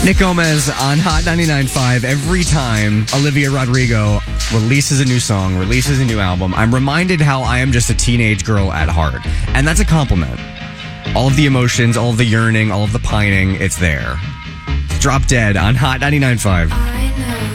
Nick Gomez on Hot 99.5. Every time Olivia Rodrigo releases a new song, releases a new album, I'm reminded how I am just a teenage girl at heart. And that's a compliment. All of the emotions, all of the yearning, all of the pining, it's there. Drop Dead on Hot 99.5. I know